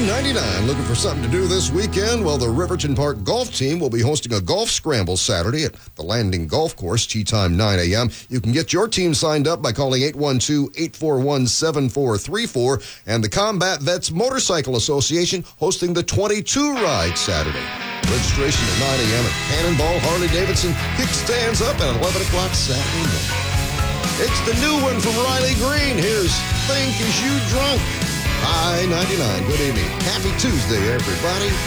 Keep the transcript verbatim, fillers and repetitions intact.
ninety-nine. Looking for something to do this weekend? Well, the Riverton Park golf team will be hosting a golf scramble Saturday at the Landing Golf Course, tee time nine a.m. You can get your team signed up by calling eight one two, eight four one, seven four three four. And the Combat Vets Motorcycle Association hosting the twenty-two ride Saturday. Registration at nine a.m. at Cannonball Harley-Davidson. Kickstands up at eleven o'clock Saturday morning. It's the new one from Riley Green. Here's Think Is You Drunk? I ninety-nine. Good evening. Happy Tuesday, everybody.